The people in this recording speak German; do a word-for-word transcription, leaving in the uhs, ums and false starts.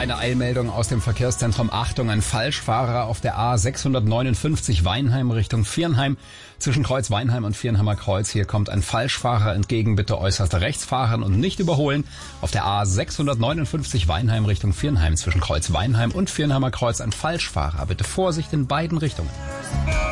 Eine Eilmeldung aus dem Verkehrszentrum. Achtung, ein Falschfahrer auf der A sechshundertneunundfünfzig Weinheim Richtung Viernheim. Zwischen Kreuz Weinheim und Viernheimer Kreuz. Hier kommt ein Falschfahrer entgegen. Bitte äußerst rechts fahren und nicht überholen. Auf der A sechshundertneunundfünfzig Weinheim Richtung Viernheim. Zwischen Kreuz Weinheim und Viernheimer Kreuz ein Falschfahrer. Bitte Vorsicht in beiden Richtungen.